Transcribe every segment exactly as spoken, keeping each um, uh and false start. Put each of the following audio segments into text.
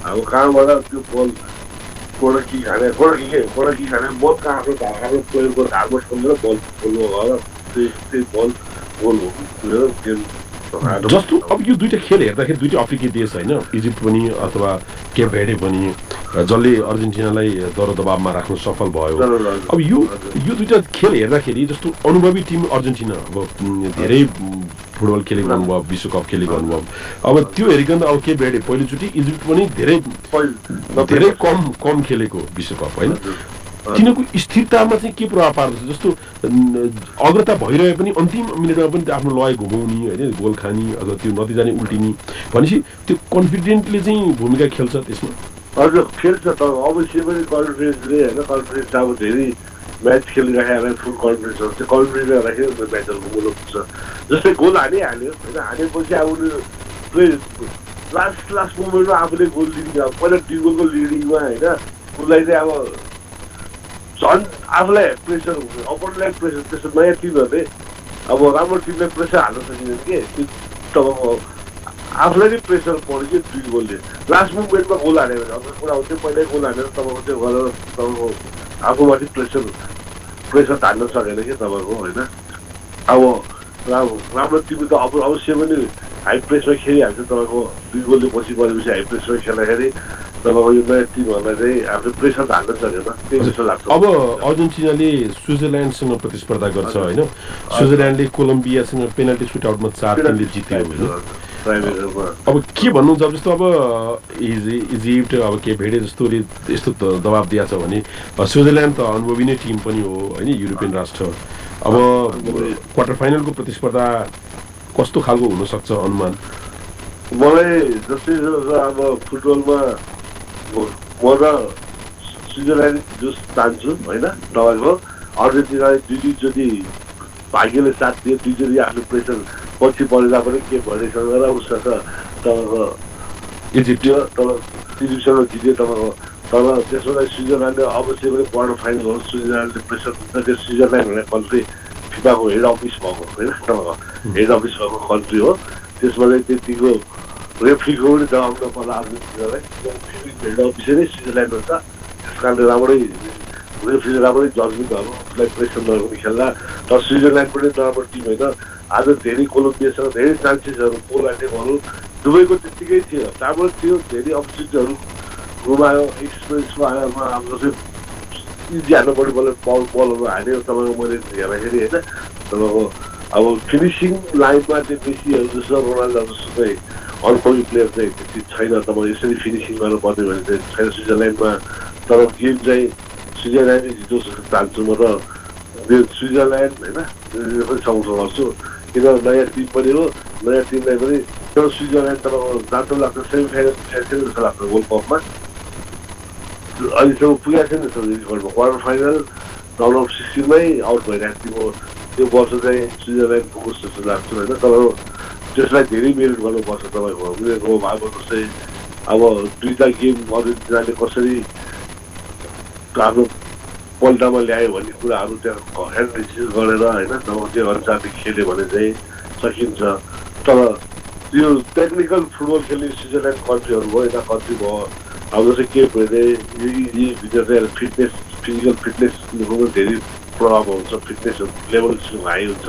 अब कहाँबाट त्यो बल कोडकी खाने कोडकी के कोडकी खाने बल कहाँको धाकाको प्लेयरको धागो छोडेर बल खोल्नु गएर त्यही त्यही बल गोल हो गेम जस्तो अब यो दुईटा खेल हेर्दाखेरि दुईटा अफ्रिकी देश होइन इजिप्ट पनि अथवा केप भेर्डे पनि जसले अर्जेन्टिनालाई दर दबावमा राख्न सफल भयो अब यो यो दुईटा खेल हेर्दाखेरि जस्तो अनुभवी टिम अर्जेन्टिना अब धेरै फुटबल खेलेको अनुभव विश्वकप खेलेको अनुभव अब त्यो हेरिकन अब केप भेर्डे पहिलोचोटि इजिप्ट पनि धेरै धेरै कम कम खेलेको विश्वकप होइन तिनीहरूको स्थिरतामा चाहिँ के प्रभाव पार्दछ जस्तो अग्रता भइरहे पनि अन्तिम मिनेटमा पनि आफ्नो लय घुमाउने होइन गोल खाने अथवा त्यो नतिजा नै उल्टिने भनेपछि त्यो कन्फिडेन्टले चाहिँ भूमिका खेल्छ त्यसमा हजुर खेल्छ तर अवश्य पनि कन्फिडेन्सले होइन कन्फिडेन्स अब धेरै म्याच खेलिराखेर फुल कन्फिडेन्सहरू चाहिँ कन्फिडेन्स राखेर म्याचहरू घुमाउनु पर्छ जस्तै गोल हानिहाल्यो होइन हानेपछि अब उसले लास्ट लास्ट मोमेन्टमा आफूले गोल लिडिङ अब पहिला दुई गोलको लिडिङमा होइन उसलाई चाहिँ अब झन् आफूलाई प्रेसर हुने अपोनेन्टलाई प्रेसर त्यसो नयाँ टिमहरूले अब राम्रो टिमलाई प्रेसर हाल्न सकिँदैन कि त्यो तपाईँको आफूलाई नै प्रेसर पऱ्यो कि दुई गोलले लास्ट मुभमेन्टमा गोल हाल्यो भने अर्को कुरा हुन्छ पहिल्यै गोल हालेर तपाईँको त्यो गरेर तपाईँको आफूमाथि प्रेसर प्रेसर हाल्न सकेन कि तपाईँको होइन अब राम्रो राम्रो टिमले त अब अवश्य पनि हाई प्रेसमा खेलिहाल्छ तपाईँको दुई गोलले पछि परेपछि हाई प्रेसमा खेल्दाखेरि तपाईँको यो नयाँ टिमहरूलाई चाहिँ आफूले प्रेसर हाल्न सकेन त्यही जस्तो लाग्छ अब अर्जेन्टिनाले स्विजरल्यान्डसँग प्रतिस्पर्धा गर्छ होइन स्विजरल्यान्डले कोलम्बियासँग पेनाल्टी सुटआउटमा चार तिनले जित्यो अब के भन्नुहुन्छ अब जस्तो अब इजिप्ट अब के भेडे जस्तोले यस्तो दबाब दिएको छ भने स्विजरल्यान्ड त अनुभवी नै टिम पनि हो होइन युरोपियन राष्ट्र अब क्वार्टर फाइनलको प्रतिस्पर्धा कस्तो खालको हुनसक्छ अनुमान मलाई जस्तै अब फुटबलमा म त स्विजरल्यान्ड जुस चाहन्छु होइन तपाईँको अर्जेन्टिनाले दुई दुईचोटि भाग्यले साथ दियो दुईचोटि आफ्नो प्रेसर पछि परेर पनि के भनेसँग र उसँग तपाईँको इजिप्ट तर इजिप्टसँग जित्यो तपाईँको तर त्यसमा स्विजरल्यान्डले अवश्य पनि क्वार्टर फाइनल हो स्विजरल्यान्डले प्रेसर दिन्छ त्यो स्विजरल्यान्ड भन्ने कन्ट्री फिफाको हेड अफिस भएको होइन तपाईँको हेड अफिस भएको कन्ट्री हो त्यसमा चाहिँ त्यतिको रेफ्रीको पनि दबाब नपर्ला अर्जेन्टिनालाई हेड अफिसै नै स्विजरल्यान्ड हुन्छ त्यस कारणले राम्रै रेफ्रीले राम्रै जजमेन्टहरू उसलाई प्रेसर नगर्ने खेल्दा तर स्विजरल्यान्ड पनि नराम्रो टिम होइन आज धेरै कोलम्बियासँग धेरै चान्सेसहरू पोल्यान्डहरू दुबईको त्यत्तिकै थियो राम्रो थियो धेरै अपर्च्युनिटीहरू गुमायो एक्सपिरियन्सको आधारमा अब जस्तै इजी हाल्नु पऱ्यो बल बल बलहरू हाल्यो तपाईँको मैले हेर्दाखेरि होइन तपाईँको अब फिनिसिङ लाइनमा चाहिँ बेसीहरू जस्तो रोनाल्डो जस्तो चाहिँ अनफर्मी प्लेयर चाहिँ त्यति छैन तपाईँ यसरी फिनिसिङ गर्नुपर्ने भने चाहिँ छैन स्विजरल्यान्डमा तर गेम चाहिँ स्विजरल्यान्डले जितोस् चाहन्छु म र स्विजरल्यान्ड होइन पनि समर्थन गर्छु किन नयाँ टिम पनि हो नयाँ टिमलाई पनि तर स्विजरल्यान्ड तपाईँको जाँदो लाग्छ सेमी फाइनल पुगेको जस्तो लाग्छ वर्ल्ड कपमा अहिलेसम्म पुगेको छैन जस्तो quarter final round of सिक्सटिनमै out भइरहेको टिम हो त्यो वर्ष चाहिँ स्विजरल्यान्ड पुगोस् जस्तो लाग्छ होइन तर त्यसलाई धेरै मेरिट गर्नुपर्छ तपाईँको उनीहरूको भएको जस्तै अब दुईवटा गेम अर्जेन्टिनाले कसरी आफ्नो पल्टामा ल्यायो भन्ने कुराहरू त्यहाँ एनालिसिस गरेर होइन त्यो अनुसारले खेल्यो भने चाहिँ सकिन्छ तर त्यो टेक्निकल फुटबल खेल्ने स्विजरल्यान्ड कन्ट्रीहरू भयो यता कन्ट्री भयो अब जस्तै के भने यी भित्र चाहिँ फिटनेस फिजिकल फिटनेसको पनि धेरै प्रभाव हुन्छ फिटनेस लेभल हाई हुन्छ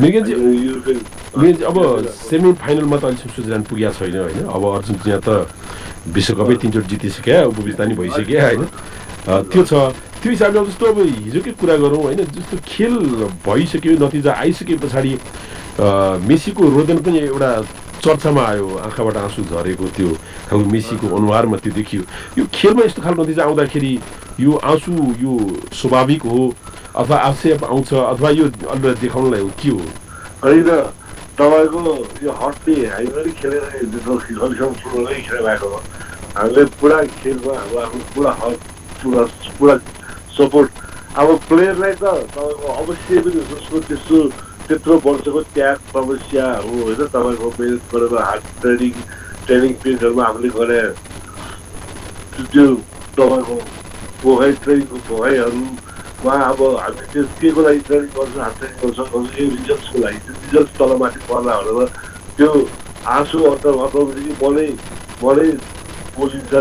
अब सेमी फाइनलमा त अहिलेसम्म स्विजरल्यान्ड पुगेको छैन होइन अब अर्जेन्टिना त विश्वकपै तिनचोटि जितिसक्यो उपविजेता नि भइसक्यो होइन त्यो छ त्यो हिसाबले अब जस्तो अब हिजोकै कुरा गरौँ होइन जस्तो खेल भइसक्यो नतिजा आइसके पछाडि मेसीको रोदन पनि एउटा चर्चामा आयो आँखाबाट आँसु झरेको त्यो खालको मेसीको अनुहारमा त्यो देखियो यो खेलमा यस्तो खालको नतिजा आउँदाखेरि यो आँसु यो स्वाभाविक हो अथवा आक्षेप आउँछ अथवा यो अलि देखाउनलाई हो के हो होइन तपाईँको यो हट्ने हामी पनि खेलेर अहिलेसम्म फुटबलै खेलिरहेको हो हामीले पुरा खेलमा अब आफ्नो पुरा हक पुरा पुरा सपोर्ट अब प्लेयरलाई त तपाईँको अवश्य पनि जसको त्यस्तो त्यत्रो वर्षको त्याग तपस्याहरू होइन तपाईँको मेहनत गरेर हार्ड ट्रेनिङ ट्रेनिङ पिरियडहरूमा आफूले गरे त्यो तपाईँको भोगाइ ट्रेनिङको भोगाइहरू उहाँ अब हामी त्यो के को लागि ट्रेनिङ गर्छौँ हार्ड ट्रेनिङ गर्छौँ यो रिजल्ट्सको लागि त्यो रिजल्ट्स तलमाथि पर्ला भनेर त्यो आँसु अथवा अटोमेटिकली मनै मनै बोलिन्छ